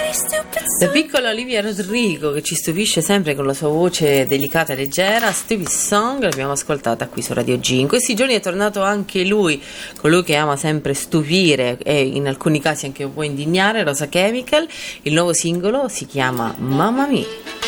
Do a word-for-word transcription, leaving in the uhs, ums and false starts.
La piccola Olivia Rodrigo, che ci stupisce sempre con la sua voce delicata e leggera. Stupid Song l'abbiamo ascoltata qui su Radio G. In questi giorni è tornato anche lui, colui che ama sempre stupire e in alcuni casi anche un po' indignare, Rosa Chemical. Il nuovo singolo si chiama Mamma Mia.